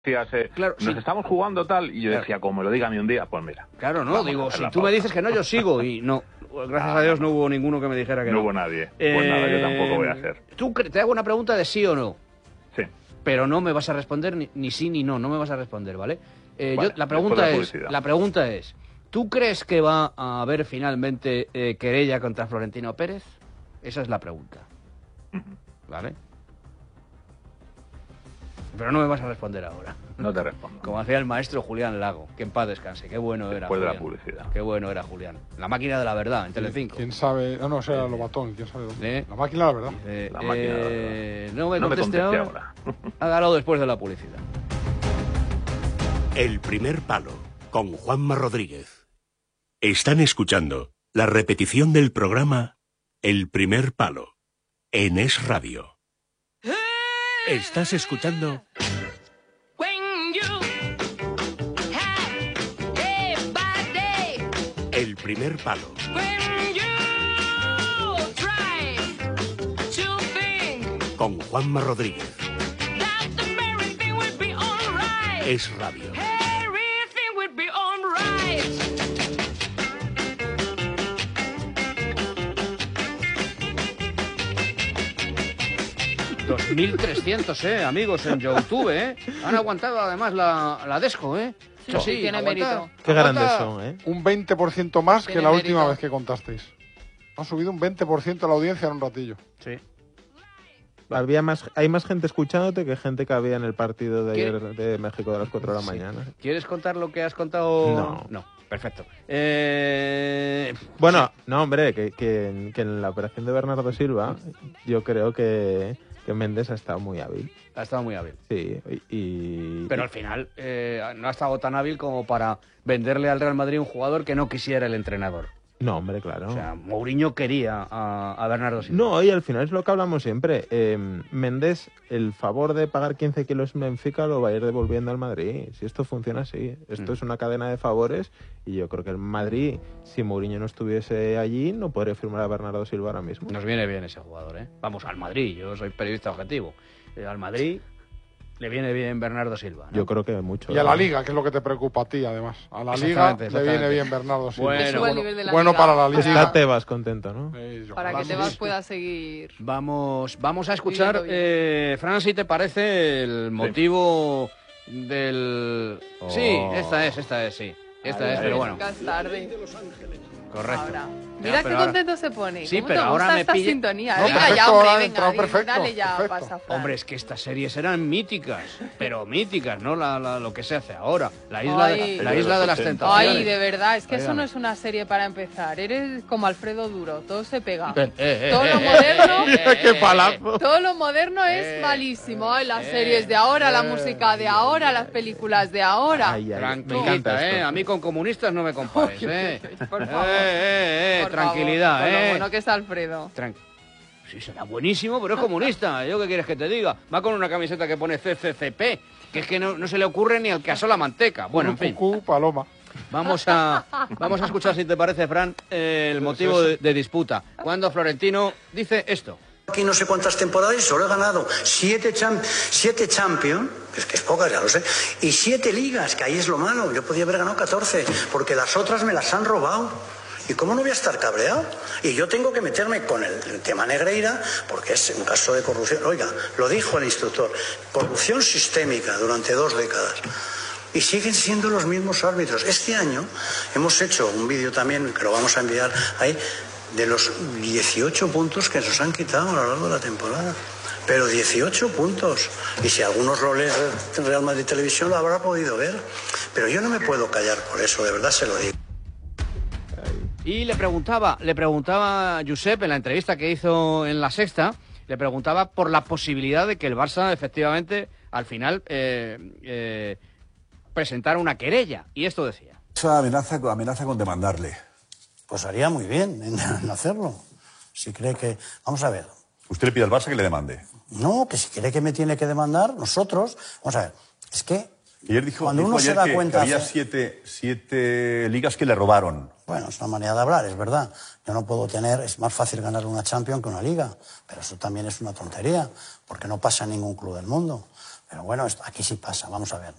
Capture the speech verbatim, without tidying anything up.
Eh, claro, nos sí. estamos jugando tal, y yo claro. decía, como me lo diga a mí un día, pues mira. Claro, no, digo, si tú pausa. me dices que no, yo sigo, y no, gracias ah, a Dios no, no hubo ninguno que me dijera que no. No hubo nadie, eh, pues nada, yo tampoco voy a hacer. Tú te hago una pregunta de sí o no. Sí. Pero no me vas a responder ni, ni sí ni no, no me vas a responder, ¿vale? Eh, vale yo, la pregunta es, la pregunta es, ¿tú crees que va a haber finalmente eh, querella contra Florentino Pérez? Esa es la pregunta, ¿vale? Pero no me vas a responder ahora. No te respondo. Como hacía el maestro Julián Lago, que en paz descanse. Qué bueno era Después Julián. de la publicidad. Qué bueno era Julián. La máquina de la verdad, en Telecinco. ¿Quién sabe? No, no, ese era Lobatón. ¿Quién sabe dónde? ¿Eh? La máquina de la verdad. Eh, la máquina eh, de la verdad. No me no conteste, me conteste ahora. ahora. Hágalo después de la publicidad. El primer palo, con Juanma Rodríguez. Están escuchando la repetición del programa El primer palo, en Es Radio. Estás escuchando... El primer palo. Con Juanma Rodríguez. Es Radio. dos mil trescientos, eh, amigos, en YouTube, eh. Han aguantado además la, la Desco, eh. Sí, sí, tiene aguanta, mérito. Qué aguanta. grandes son, ¿eh? Un veinte por ciento más Tiene que la mérito. última vez que contasteis. Ha subido un veinte por ciento la audiencia en un ratillo. Sí. Había más, hay más gente escuchándote que gente que había en el partido de ¿Qué? ayer de México de las cuatro de la Sí. mañana. ¿Quieres contar lo que has contado? No. No, perfecto. Eh... Bueno, no, hombre, que, que, en- que en la operación de Bernardo Silva yo creo que, que Méndez ha estado muy hábil. Ha estado muy hábil. Sí, y... y- Pero al final eh, no ha estado tan hábil como para venderle al Real Madrid un jugador que no quisiera el entrenador. No, hombre, claro. O sea, Mourinho quería a, a Bernardo Silva. No, y al final es lo que hablamos siempre. Eh, Méndez, el favor de pagar quince kilos en Benfica lo va a ir devolviendo al Madrid. Si esto funciona así. Esto Mm. es una cadena de favores y yo creo que el Madrid, si Mourinho no estuviese allí, no podría firmar a Bernardo Silva ahora mismo. Nos viene bien ese jugador, ¿eh? Vamos, al Madrid, yo soy periodista objetivo. Eh, al Madrid le viene bien Bernardo Silva, ¿no? Yo creo que mucho. Y a la Liga, que es lo que te preocupa a ti, además. A la Liga Exactamente, le exactamente. viene bien Bernardo Silva. Bueno, Que suba el nivel de la bueno Liga. para la Liga. Está Tebas contento, ¿no? Eh, yo- Para que ojalá Tebas sí. pueda seguir. Vamos, vamos a escuchar, Viviendo bien. eh, Fran, si te parece, el motivo del... Oh. Sí, esta es, esta es, sí. Esta Ay, es, ay, pero ay. bueno, Nunca es tarde. correcto. Ahora. Ya, Mira pero qué ahora- contento se pone. Sí, ¿Cómo pero te ahora gusta me esta pilla- sintonía? No, venga perfecto, ya, ahora hombre, ha venga, entrado di- perfecto, dale ya, perfecto. pasa, Fran. Hombre, es que estas series eran míticas, pero míticas, no la, la- lo que se hace ahora. La isla, Ay. de, la isla de las tentaciones. Ay, de verdad, es que eso Óigame. no es una serie para empezar. Eres como Alfredo Duro, todo se pega. Eh, eh, Todo eh, lo eh, moderno- eh, eh, ¡Qué eh, palazo! Todo lo moderno es Eh, malísimo. Ay, las eh, series de ahora, la eh, música de ahora, las películas de ahora. Ay, ay, me Tranquilita, encanta eh. esto. A mí con comunistas no me compares, eh. Por Eh, favor. eh, eh, Por tranquilidad, favor, con eh. Lo bueno que es Alfredo. Tran- Sí, será buenísimo, pero es comunista. ¿Yo qué quieres que te diga? Va con una camiseta que pone C C C P, que es que no, no se le ocurre ni al que asó la manteca. Bueno, en fin. Cucú, paloma. Vamos a, vamos a escuchar, si te parece, Fran, eh, el motivo de, de disputa. Cuando Florentino dice esto. Aquí no sé cuántas temporadas y solo he ganado siete, cham siete Champions, que es que es pocas, ya lo sé, y siete ligas, que ahí es lo malo. Yo podía haber ganado catorce, porque las otras me las han robado. ¿Y cómo no voy a estar cabreado? Y yo tengo que meterme con el, el tema Negreira, porque es un caso de corrupción. Oiga, lo dijo el instructor, corrupción sistémica durante dos décadas. Y siguen siendo los mismos árbitros. Este año hemos hecho un vídeo también, que lo vamos a enviar ahí, de los dieciocho puntos que nos han quitado a lo largo de la temporada. Pero dieciocho puntos. Y si algunos lo leen en Real Madrid Televisión lo habrá podido ver. Pero yo no me puedo callar por eso, de verdad se lo digo. Y le preguntaba, le preguntaba a Josep en la entrevista que hizo en La Sexta, le preguntaba por la posibilidad de que el Barça efectivamente al final eh, eh, presentara una querella. Y esto decía. Esa amenaza, amenaza con demandarle. Pues haría muy bien en, en hacerlo. Si cree que... Vamos a ver. Usted le pide al Barça que le demande. No, que si cree que me tiene que demandar, nosotros... Vamos a ver, es que... Ayer dijo, Cuando dijo uno ayer se da que, cuenta que había hace- siete, siete ligas que le robaron. Bueno, es una manera de hablar, es verdad. Yo no puedo tener... Es más fácil ganar una Champions que una Liga. Pero eso también es una tontería, porque no pasa en ningún club del mundo. Pero bueno, esto, aquí sí pasa, vamos a ver.